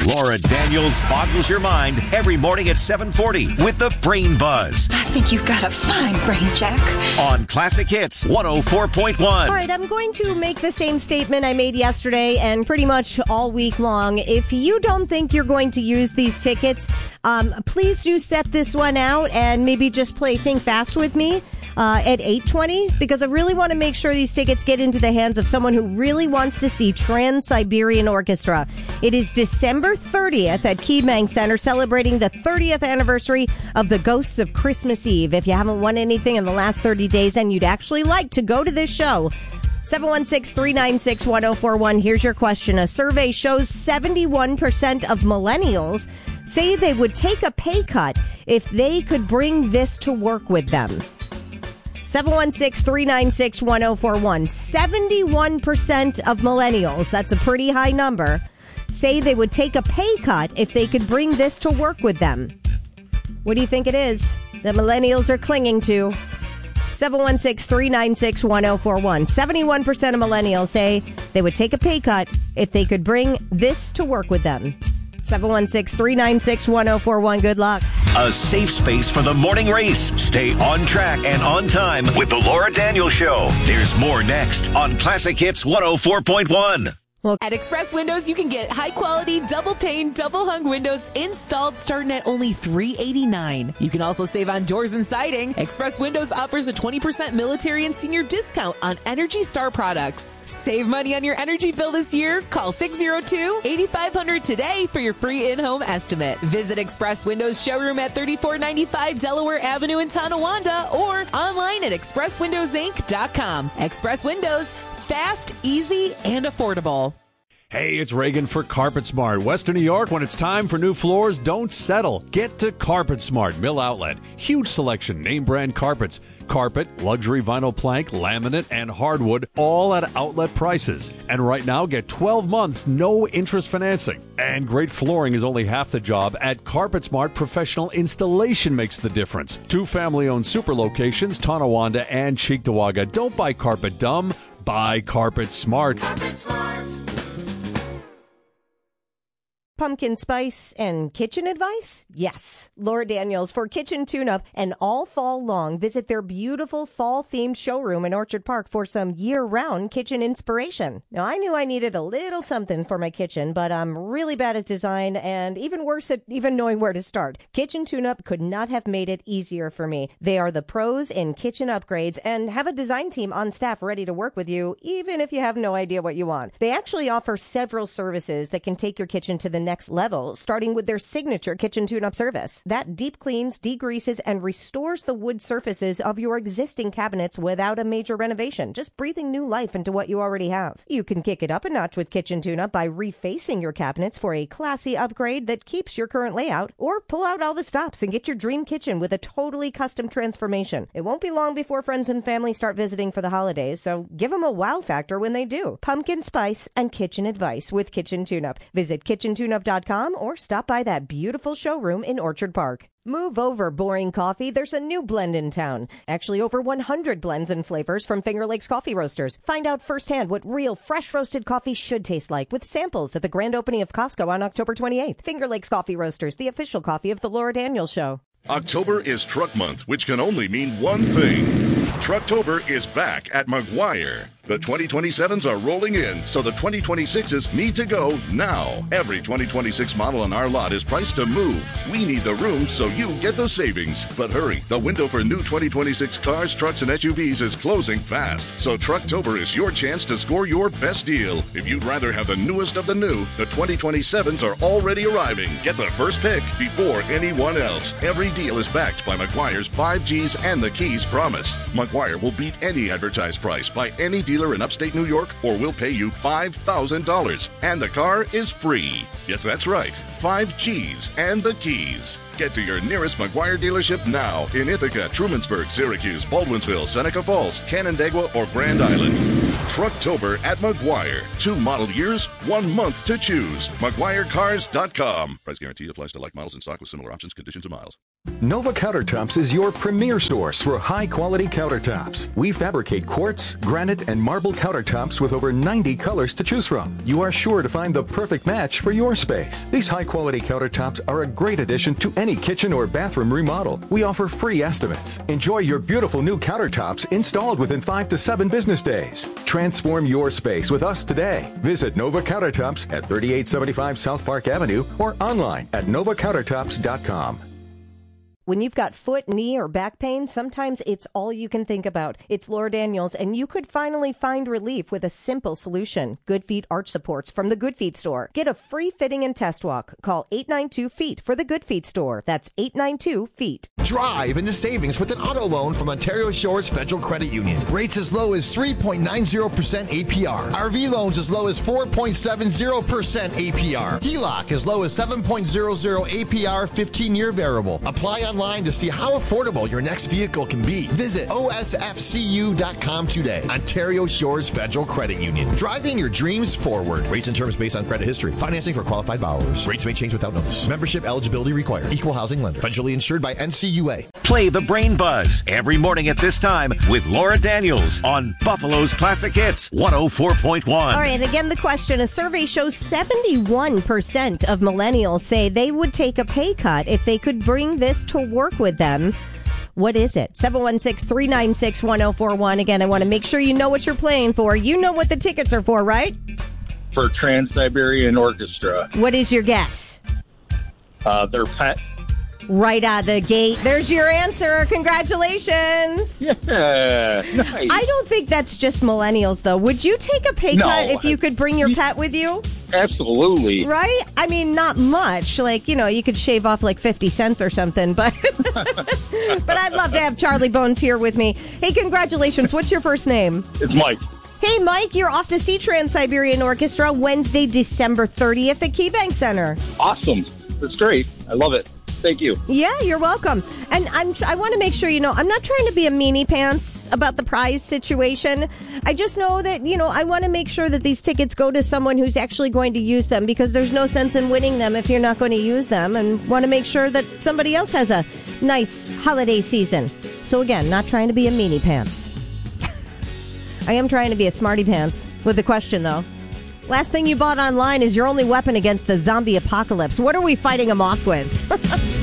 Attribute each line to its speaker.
Speaker 1: Laura Daniels boggles your mind every morning at 7:40 with the Brain Buzz.
Speaker 2: I think you've got a fine brain, Jack.
Speaker 1: On Classic Hits 104.1.
Speaker 3: All right, I'm going to make the same statement I made yesterday and pretty much all week long. If you don't think you're going to use these tickets, please do set this one out and maybe just play Think Fast with me at 8:20, because I really want to make sure these tickets get into the hands of someone who really wants to see Trans-Siberian Orchestra. It is December 30th at KeyBank Center, celebrating the 30th anniversary of the Ghosts of Christmas Eve. If you haven't won anything in the last 30 days and you'd actually like to go to this show, 716-396-1041. Here's your question. A survey shows 71% of millennials say they would take a pay cut if they could bring this to work with them. 716-396-1041. 71% of millennials, that's a pretty high number, say they would take a pay cut if they could bring this to work with them. What do you think it is that millennials are clinging to? 716-396-1041. 71% of millennials say they would take a pay cut if they could bring this to work with them. 716-396-1041. Good luck.
Speaker 1: A safe space for the morning race. Stay on track and on time with the Laura Daniels Show. There's more next on Classic Hits 104.1.
Speaker 4: At Express Windows, you can get high-quality, double-pane, double-hung windows installed starting at only $389. You can also save on doors and siding. Express Windows offers a 20% military and senior discount on Energy Star products. Save money on your energy bill this year. Call 602-8500 today for your free in-home estimate. Visit Express Windows showroom at 3495 Delaware Avenue in Tonawanda or online at expresswindowsinc.com. Express Windows. Fast, easy, and affordable.
Speaker 5: Hey, it's Reagan for Carpet Smart. Western New York, when it's time for new floors, don't settle. Get to Carpet Smart Mill Outlet. Huge selection, name brand carpets. Carpet, luxury vinyl plank, laminate, and hardwood, all at outlet prices. And right now, get 12 months, no interest financing. And great flooring is only half the job. At Carpet Smart, professional installation makes the difference. 2 family-owned super locations, Tonawanda and Cheektowaga. Don't buy carpet dumb. Buy Carpet Smart.
Speaker 3: Pumpkin spice and kitchen advice? Yes. Laura Daniels for Kitchen Tune-Up, and all fall long, visit their beautiful fall-themed showroom in Orchard Park for some year-round kitchen inspiration. Now, I knew I needed a little something for my kitchen, but I'm really bad at design and even worse at even knowing where to start. Kitchen Tune-Up could not have made it easier for me. They are the pros in kitchen upgrades and have a design team on staff ready to work with you, even if you have no idea what you want. They actually offer several services that can take your kitchen to the next level, starting with their signature kitchen tune-up service. That deep cleans, degreases, and restores the wood surfaces of your existing cabinets without a major renovation, just breathing new life into what you already have. You can kick it up a notch with Kitchen Tune-Up by refacing your cabinets for a classy upgrade that keeps your current layout, or pull out all the stops and get your dream kitchen with a totally custom transformation. It won't be long before friends and family start visiting for the holidays, so give them a wow factor when they do. Pumpkin spice and kitchen advice with Kitchen Tune-Up. Visit kitchentune.com or stop by that beautiful showroom in Orchard Park. Move over, boring coffee. There's a new blend in town. Actually, over 100 blends and flavors from Finger Lakes Coffee Roasters. Find out firsthand what real fresh roasted coffee should taste like with samples at the grand opening of Costco on October 28th. Finger Lakes Coffee Roasters, the official coffee of the Laura Daniels Show.
Speaker 6: October is Truck Month, which can only mean one thing. Trucktober is back at Maguire. The 2027s are rolling in, so the 2026s need to go now. Every 2026 model on our lot is priced to move. We need the room, so you get the savings. But hurry, the window for new 2026 cars, trucks, and SUVs is closing fast. So Trucktober is your chance to score your best deal. If you'd rather have the newest of the new, the 2027s are already arriving. Get the first pick before anyone else. Every deal is backed by Maguire's 5Gs and the Keys promise. Maguire will beat any advertised price by any dealer in upstate New York, or we'll pay you $5,000. And the car is free. Yes, that's right. 5Gs and the Keys. Get to your nearest Maguire dealership now in Ithaca, Trumansburg, Syracuse, Baldwinsville, Seneca Falls, Canandaigua, or Grand Island. Trucktober at Maguire. 2 model years, 1 month to choose. MaguireCars.com. Price guarantee applies to like models in stock with similar options, conditions, and miles.
Speaker 7: Nova Countertops is your premier source for high-quality countertops. We fabricate quartz, granite, and marble countertops with over 90 colors to choose from. You are sure to find the perfect match for your space. These high-quality countertops are a great addition to any kitchen or bathroom remodel. We offer free estimates. Enjoy your beautiful new countertops installed within 5 to 7 business days. Transform your space with us today. Visit Nova Countertops at 3875 South Park Avenue or online at novacountertops.com.
Speaker 3: When you've got foot, knee, or back pain, sometimes it's all you can think about. It's Laura Daniels, and you could finally find relief with a simple solution. Good Feet Arch Supports from the Good Feet Store. Get a free fitting and test walk. Call 892-FEET for the Good Feet Store. That's 892-FEET.
Speaker 8: Drive into savings with an auto loan from Ontario Shores Federal Credit Union. Rates as low as 3.90% APR. RV loans as low as 4.70% APR. HELOC as low as 7.00 APR 15-year variable. Apply online to see how affordable your next vehicle can be. Visit osfcu.com today. Ontario Shores Federal Credit Union. Driving your dreams forward. Rates and terms based on credit history. Financing for qualified borrowers. Rates may change without notice. Membership eligibility required. Equal housing lender. Federally insured by NCUA.
Speaker 1: Play the Brain Buzz every morning at this time with Laura Daniels on Buffalo's Classic Hits 104.1.
Speaker 3: All right, again, the question. A survey shows 71% of millennials say they would take a pay cut if they could bring this to work with them. What is it? 716-396-1041. Again, I want to make sure you know what you're playing for. You know what the tickets are for, right?
Speaker 9: For Trans-Siberian Orchestra.
Speaker 3: What is your guess?
Speaker 9: Their pet.
Speaker 3: Right out of the gate. There's your answer. Congratulations.
Speaker 9: Yeah, nice.
Speaker 3: I don't think that's just millennials, though. Would you take a pay cut if you could bring your pet with you?
Speaker 9: Absolutely.
Speaker 3: Right? I mean, not much. Like, you know, you could shave off like 50 cents or something, but but I'd love to have Charlie Bones here with me. Hey, congratulations. What's your first name?
Speaker 9: It's Mike.
Speaker 3: Hey, Mike, you're off to see Trans-Siberian Orchestra Wednesday, December 30th at KeyBank Center.
Speaker 9: Awesome. That's great. I love it. Thank you.
Speaker 3: Yeah, you're welcome. And I want to make sure you know, I'm not trying to be a meanie pants about the prize situation. I just know that, you know, I want to make sure that these tickets go to someone who's actually going to use them, because there's no sense in winning them if you're not going to use them, and want to make sure that somebody else has a nice holiday season. So again, not trying to be a meanie pants. I am trying to be a smarty pants with the question, though. Last thing you bought online is your only weapon against the zombie apocalypse. What are we fighting them off with?